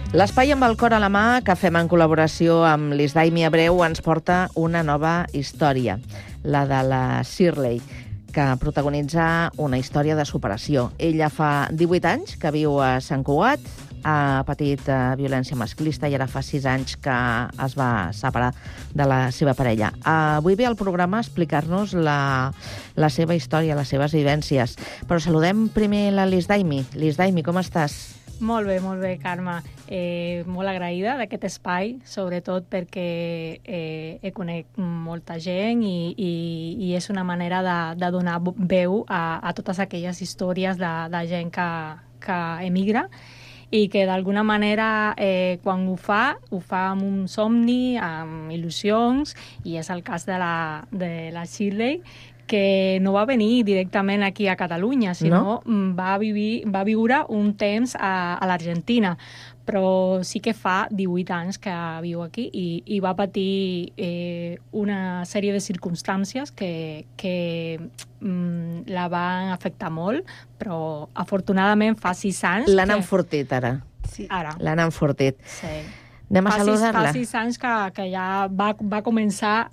L'espai amb el cor a la mà, que fem en col·laboració amb l'Isdaimi Abreu, ens porta una nova història, la de la Shirley, que protagonitza una història de superació. Ella fa 18 anys que viu a Sant Cugat, ha patit violència masclista i ara fa 6 anys que es va separar de la seva parella. Avui ve al programa a explicar-nos la seva història, les seves vivències. Però saludem primer la l'Isdaimi. L'Isdaimi, com estàs? Molt bé, Carme. Molt agraïda d'aquest espai, sobretot perquè conec molta gent i és una manera de donar veu a totes aquelles històries de gent que emigra i que d'alguna manera quan ho fa amb un somni, amb il·lusions, i és el cas de la Shirley, que no va venir directament aquí a Catalunya, sinó va viure un temps a l'Argentina, però sí que fa 18 anys que viu aquí i va patir una sèrie de circumstàncies que la van afectar molt, però afortunadament fa 6 anys... L'han enfortit, ara. Sí, ara. L'han enfortit. Sí. Anem a saludar-la. Fa 6 anys que ja va començar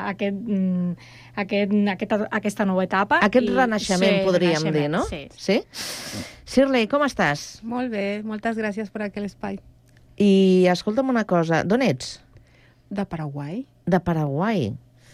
aquesta nova etapa. Aquest renaixement, podríem dir, no? Sí. Shirley, com estàs? Molt bé, moltes gràcies per aquest espai. I escolta'm una cosa, d'on ets? De Paraguai. De Paraguai.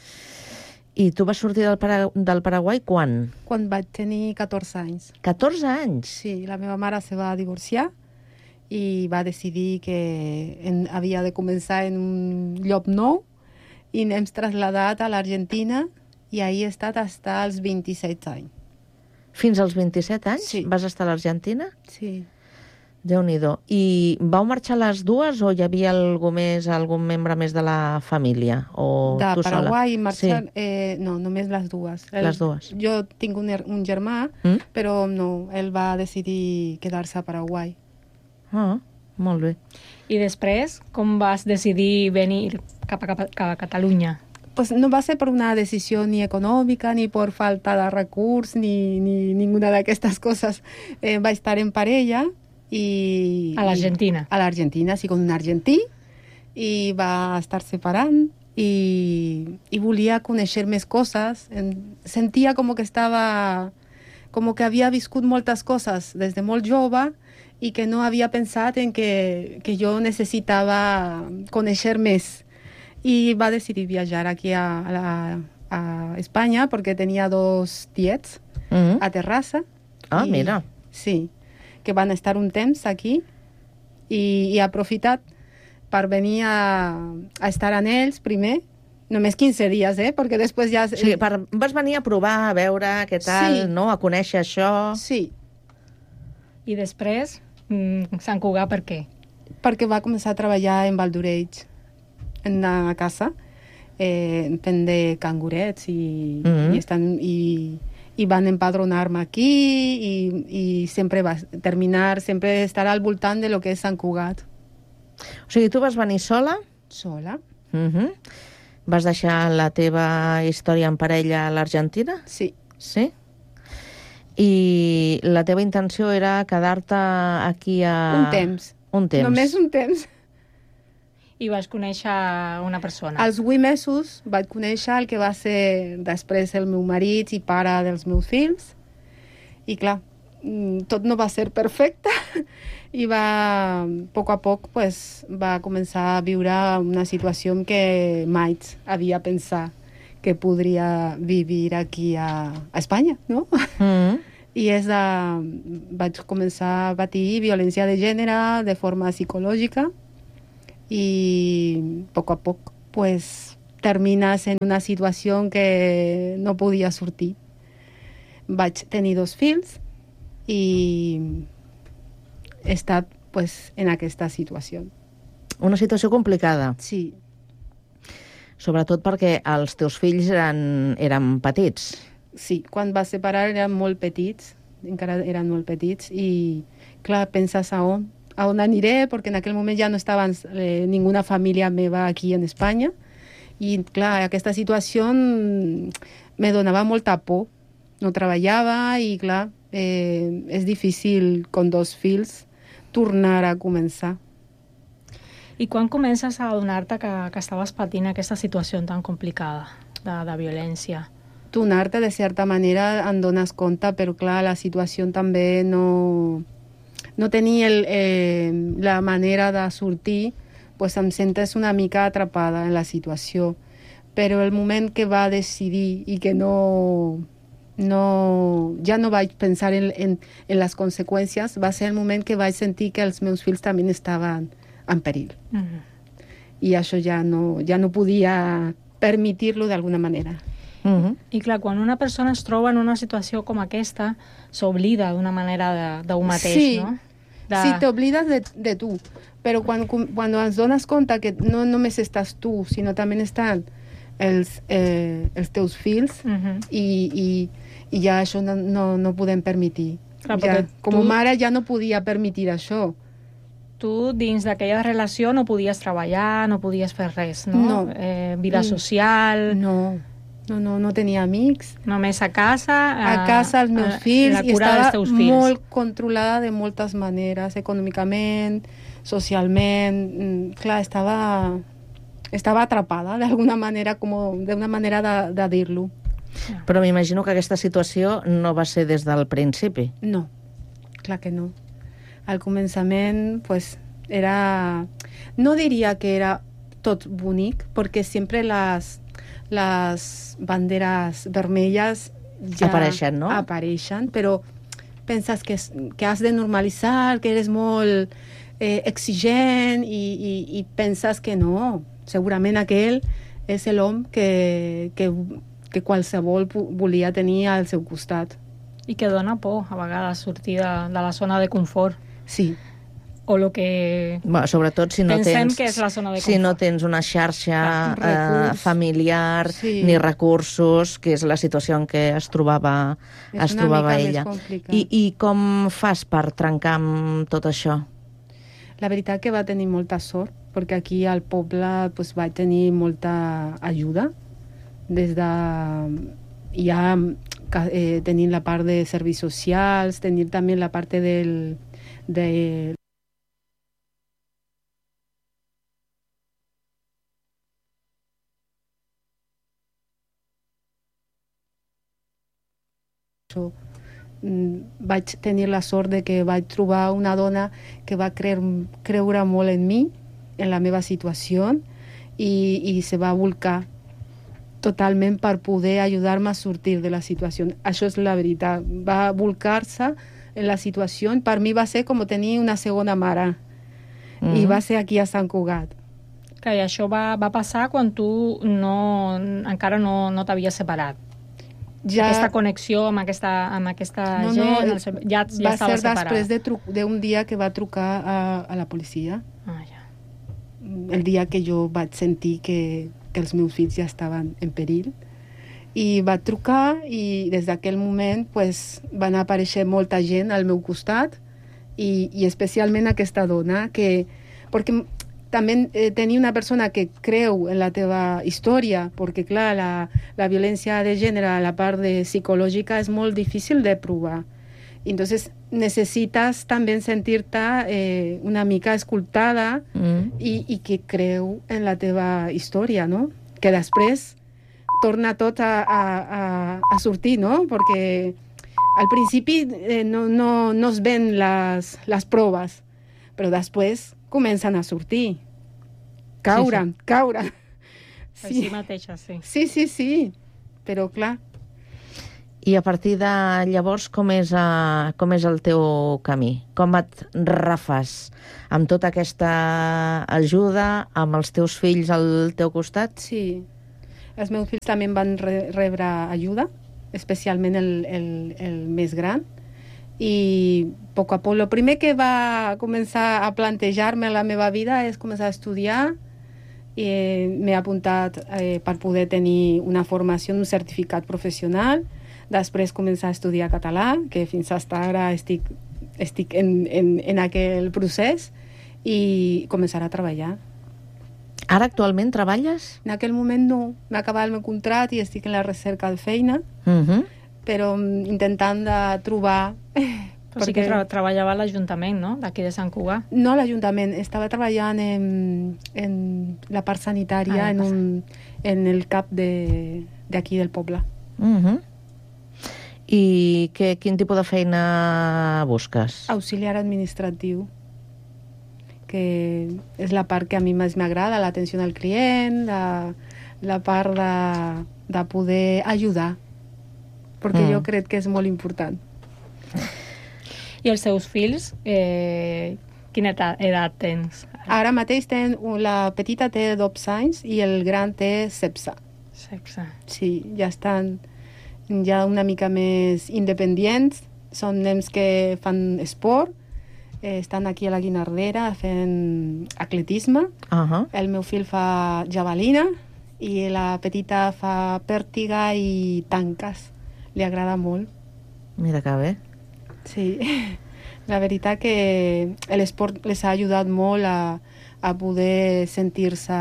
I tu vas sortir del Paraguai quan? Quan vaig tenir 14 anys. 14 anys? Sí, la meva mare se va divorciar i va decidir que havia de començar en un lloc nou i n'hem traslladat a l'Argentina i ahir he estat fins als 27 anys. Fins als 27 anys? Sí. Vas estar a l'Argentina? Sí. Déu-n'hi-do. I vau marxar les dues o hi havia algun membre més de la família? O de tu Paraguai sola? marxar... Sí. No, només les dues. Les dues. Jo tinc un germà, però no, ell va decidir quedar-se a Paraguai. Ah, molt bé. I després, com vas decidir venir cap a Catalunya? Pues no va ser per una decisió ni econòmica, ni per falta de recurs, ni ninguna d'aquestes coses. Va estar en parella i... A l'Argentina? A l'Argentina, sí, con un argentí, i va estar separant i volia conèixer més coses. Sentia com que estava... com que havia viscut moltes coses des de molt jove i que no havia pensat en que jo necessitava conèixer més. I va decidir viatjar aquí a Espanya perquè tenia 2 tiets a Terrassa. Ah, mira. Sí, que van estar un temps aquí i ha aprofitat per venir a estar amb ells primer. Només 15 dies, perquè després ja... O sigui, vas venir a provar, a veure què tal, Sí. no? A conèixer això. Sí, I després, Sant Cugat, per què? perquè va començar a treballar en Valldoreix, en la casa, fent de cangurets i van empadronar-me aquí i sempre va terminar, sempre estar al voltant de lo que és Sant Cugat. O sigui, tu vas venir sola? Sola? Vas deixar la teva història en parella a l'Argentina? Sí. Sí? I la teva intenció era quedar-te aquí a... Un temps. Un temps. Només un temps. I vas conèixer una persona? Als 8 mesos vaig conèixer el que va ser després el meu marit i pare dels meus fills. I clar, tot no va ser perfecte i a poc pues, va començar a viure una situació en què mai havia pensat que podria vivir aquí a Espanya, no? I vaig començar a patir violència de gènere de forma psicològica i a poc pues, termines en una situació en què no podia sortir. Vaig tenir 2 fills i he estat pues, en aquesta situació. Una situació complicada. Sí. Sobretot perquè els teus fills eren petits. Sí, quan va separar eren molt petits, encara eren molt petits, i clar, penses a on aniré, perquè en aquell moment ja no estava ninguna família meva aquí en Espanya, i clar, aquesta situació me donava molta por. No treballava i clar, és difícil, con 2 fills, tornar a començar. I quan comences a adonar-te que estaves patint aquesta situació tan complicada de violència? Donar-te, de certa manera, en dones compte, però clar, la situació també no tenia la manera de sortir, pues em sentes una mica atrapada en la situació. Però el moment que va decidir i que ja no vaig pensar en les conseqüències, va ser el moment que vaig sentir que els meus fills també estaven en perill. I això ja no podia permetir-lo d'alguna manera. I clar, quan una persona es troba en una situació com aquesta, s'oblida d'una manera d'un mateix, no? Sí, t'oblides de tu, però quan ens dones compte que no només estàs tu, sinó també estan els teus fills, i ja això no podem permetre. Com a mare ja no podia permetre això. Tu, dins d'aquella relació, no podies treballar, no podies fer res, no? Vida social... No tenia amics. Només a casa... A casa, els meus fills, la cura dels teus fills. I estava molt controlada de moltes maneres, econòmicament, socialment. Clar, estava atrapada, d'alguna manera, d'una manera de dir-lo. Però m'imagino que aquesta situació no va ser des del principi. No, clar que no. Al començament, pues, era... No diria que era tot bonic, perquè sempre les banderes vermelles ja apareixen, no? Apareixen, però penses que has de normalitzar, que eres molt exigent i penses que no. Segurament aquell és l'home que qualsevol volia tenir al seu costat. I que dona por, a vegades, sortir de la zona de confort. Sí. O lo que sobretot si no pensem que és la zona de confort. Si no tens una xarxa familiar, ni recursos, que és la situació en què es trobava ella. I com fas per trencar amb tot això? La veritat que va tenir molta sort, perquè aquí al poble pues, vaig tenir molta ajuda, des de ja tenint la part de serveis socials, tenint també la part de vaig tenir la sort de que vaig trobar una dona que va creure molt en mi, en la meva situació, i se va volcar totalment per poder ajudar-me a sortir de la situació. Això és la veritat. Va volcar-se en la situació. Per mi va ser com tenir una segona mare. I va ser aquí a Sant Cugat. Que això va passar quan tu encara no t'havies separat. Aquesta connexió amb aquesta gent ja estava separada. Va ser després d'un dia que va trucar a la policia. El dia que jo vaig sentir que els meus fills ja estaven en perill. I va trucar i des d'aquell moment pues, van aparèixer molta gent al meu costat i especialment aquesta dona perquè també tenir una persona que creu en la teva història, perquè clar, la violència de gènere, la part psicològica és molt difícil de provar. Entonces necessitas també sentir-te una mica escoltada i que creu en la teva història, no? Que després torna tot a sortir, no? Perquè al principi no es ven les proves, però després comencen a sortir. Caure. Sí. Així mateixa, sí. Sí, però clar. I a partir de llavors, com és el teu camí? Com et refas? Amb tota aquesta ajuda, amb els teus fills al teu costat? Sí. Els meus fills també van rebre ajuda, especialment el més gran. I a poc a poc, el primer que va començar a plantejar-me la meva vida és començar a estudiar. M'he apuntat per poder tenir una formació, un certificat professional. Després començar a estudiar català, que fins ara estic en aquell procés, i començar a treballar. Ara actualment treballes? En aquell moment no. M'ha acabat el meu contracte i estic en la recerca de feina, però intentant de trobar Però sí que treballava a l'Ajuntament, no?, d'aquí de Sant Cugat. No a l'Ajuntament, estava treballant en la part sanitària en el CAP d'aquí del poble. I quin tipus de feina busques? Auxiliar administratiu, que és la part que a mi més m'agrada, l'atenció al client, la part de poder ajudar, perquè jo crec que és molt important. I els seus fills, quina edat tens? Ara mateix la petita té 12 anys i el gran té 16. 16. Sí, ja estan una mica més independents, són nens que fan esport, estan aquí a la Guinardera fent atletisme. El meu fill fa javelina i la petita fa pèrtiga i tanques. Li agrada molt. Mira que bé. Sí, la veritat que l'esport les ha ajudat molt a poder sentir-se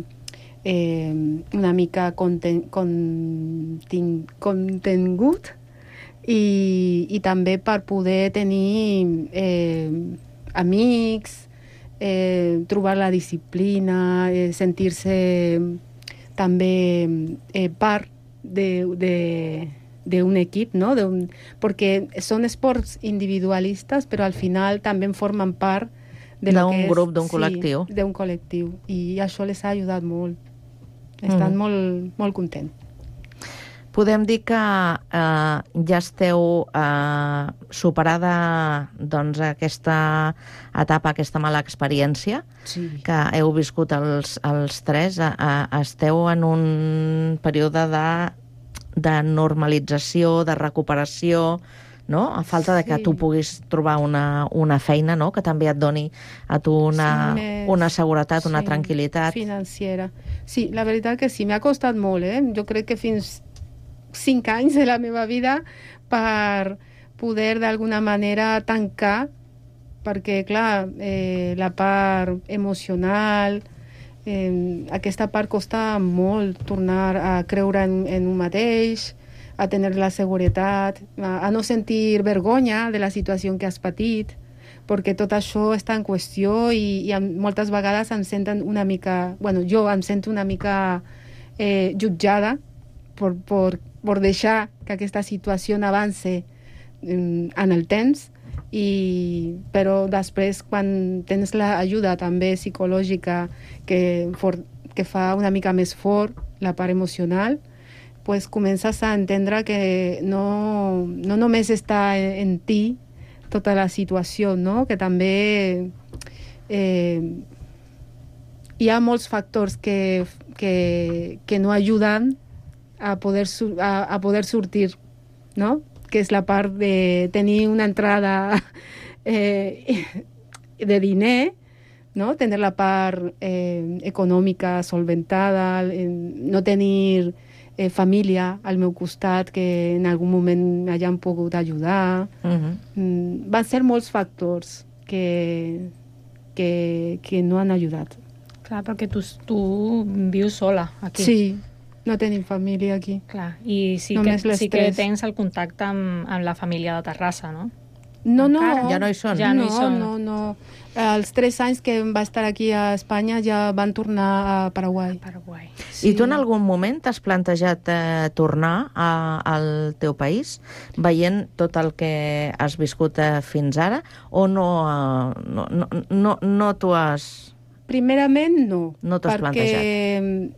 una mica contengut i també per poder tenir amics, trobar la disciplina, sentir-se també part d'un equip, no? Perquè són esports individualistes, però al final també formen part d'un grup, d'un col·lectiu. Sí, d'un col·lectiu. I això les ha ajudat molt. Estan molt, molt contents. Podem dir que ja esteu superada doncs, aquesta etapa, aquesta mala experiència que heu viscut els tres. Esteu en un període de normalització, de recuperació, no? A falta de que tu puguis trobar una feina, no? Que també et doni a tu una seguretat, una tranquil·litat. Financera. Sí, la veritat que sí, m'ha costat molt, Jo crec que fins 5 anys de la meva vida per poder d'alguna manera tancar, perquè, clar, la part emocional, aquesta part costa molt tornar a creure en un mateix, a tenir la seguretat, a no sentir vergonya de la situació que has patit, perquè tot això està en qüestió i moltes vegades em senten una mica... Bueno, jo em sento una mica jutjada per deixar que aquesta situació avance en el temps, però després, quan tens l'ajuda també psicològica que fa una mica més fort la part emocional, pues comences a entendre que no només està en ti tota la situació, no? Que també hi ha molts factors que no ajuden a poder sortir, no? Que és la part de tenir una entrada de diner, no? Tenir la part econòmica solventada, no tenir família al meu costat que en algun moment m'hayan pogut ajudar. Van ser molts factors que no han ajudat. Clar, perquè tu vius sola aquí. Sí, no tenim família aquí. Clar, i sí que tens el contacte amb la família de Terrassa, no? No. Ja no hi són. No. Els 3 anys que va estar aquí a Espanya ja van tornar a Paraguai. Sí. I tu en algun moment t'has plantejat tornar al teu país, veient tot el que has viscut fins ara, o no t'ho has... Primerament no. No t'has plantejat. Perquè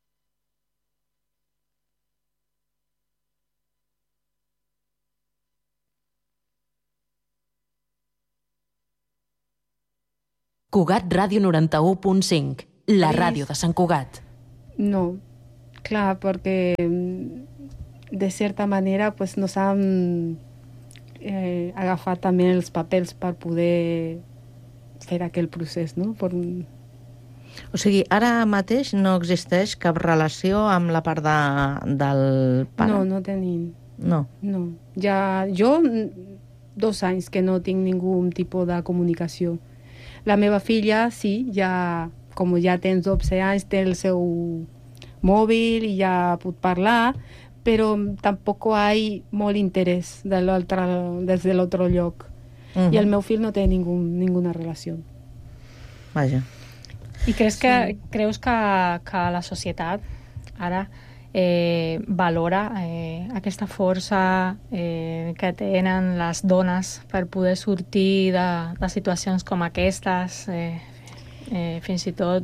Cugat Ràdio 91.5, la ràdio de Sant Cugat. No, clar, perquè de certa manera pues, nos han agafat també els papers per poder fer aquell procés, no? O sigui, ara mateix no existeix cap relació amb la part del pare? No tenim. No. Ja, jo 2 anys que no tinc ningú tipus de comunicació. La meva filla, sí, com ja tens 12 anys, té el seu mòbil i ja pot parlar, però tampoc hi ha molt interès des de l'altre lloc. I el meu fill no té ninguna relació. Vaja. I creus que la societat ara valora aquesta força que tenen les dones per poder sortir de situacions com aquestes, fins i tot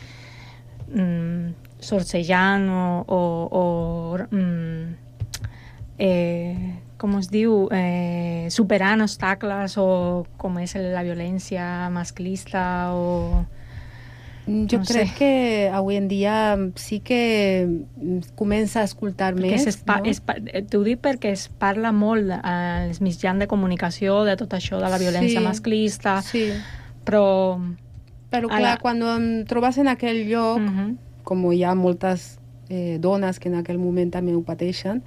sorcejant o com es diu, superant obstacles o com és la violència masclista o... Jo crec que avui en dia sí que comença a escoltar més. T'ho dic perquè es parla molt als mitjans de comunicació de tot això, de la violència masclista, però clar, quan em trobes en aquell lloc, com hi ha moltes dones que en aquell moment també ho pateixen,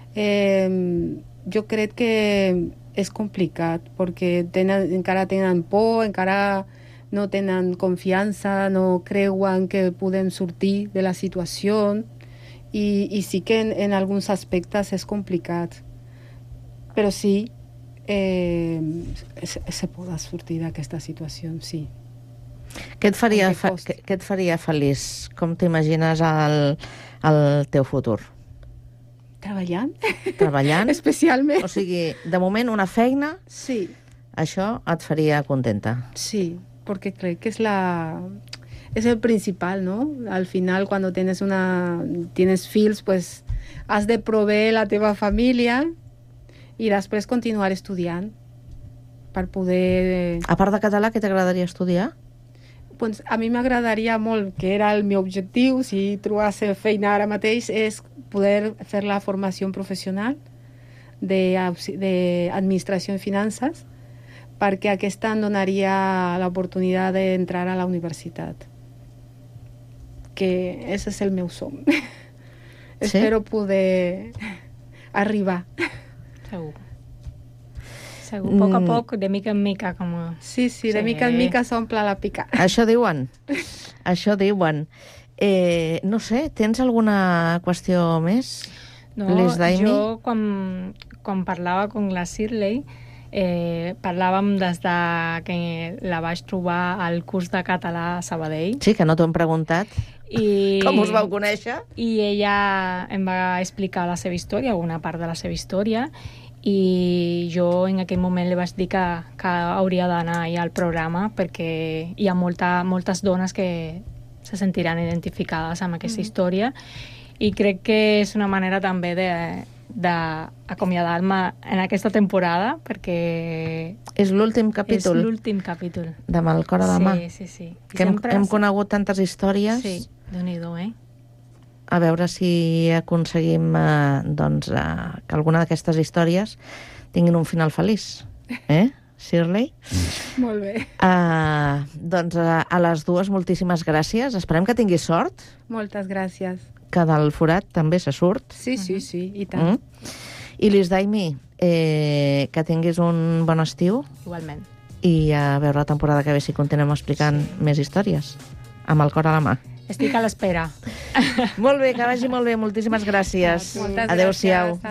jo crec que és complicat, perquè encara tenen por, encara no tenen confiança, no creuen que podem sortir de la situació i sí que en alguns aspectes és complicat. Però sí, se pot sortir d'aquesta situació, sí. Què et faria feliç? Com t'imagines el teu futur? Treballant. Treballant? Especialment. O sigui, de moment una feina, sí. Això et faria contenta. Sí, porque creo que es el principal, ¿no? Al final, cuando tienes fills, pues has de proveer la teva família i després continuar estudiant per poder... A part de català, què t'agradaria estudiar? Pues a mi m'agradaria molt, que era el meu objectiu, si trobés feina ara mateix, és poder fer la formació professional d'administració i finances, perquè aquesta em donaria l'oportunitat d'entrar a la universitat. Que ese és el meu somni. ¿Sí? Espero poder arribar. Segur. Poc a poc, de mica en mica. Sí, de mica en mica s'omple la pica. Això diuen. No sé, tens alguna qüestió més? No, jo quan parlava amb la Shirley, parlàvem des que la vaig trobar al curs de català a Sabadell. Sí, que no t'ho hem preguntat. Com us vau conèixer? I ella em va explicar la seva història, una part de la seva història, i jo en aquell moment li vaig dir que hauria d'anar allà al programa perquè hi ha moltes dones que se sentiran identificades amb aquesta història i crec que és una manera també d'acomiadar-me en aquesta temporada perquè... És l'últim capítol? És l'últim capítol. Amb el cor a la mà? Sí. Que hem conegut tantes històries. Sí, Déu-n'hi-do, A veure si aconseguim que alguna d'aquestes històries tinguin un final feliç. Shirley? Molt bé. Doncs a les dues moltíssimes gràcies. Esperem que tinguis sort. Moltes gràcies. Que del forat també se surt. Sí, i tant. I Liz Daimi, que tinguis un bon estiu. Igualment. I a veure la temporada que ve si continuem explicant més històries. Amb el cor a la mà. Estic a l'espera. Molt bé, que vagi molt bé. Moltíssimes gràcies. Moltes Adéu-siau.